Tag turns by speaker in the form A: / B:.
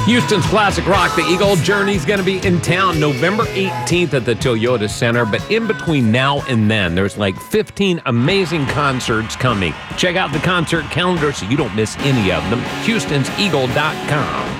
A: Houston's classic rock, the Eagle Journey's going to be in town November 18th at the Toyota Center. But in between now and then, there's like 15 amazing concerts coming. Check out the concert calendar so you don't miss any of them. HoustonsEagle.com.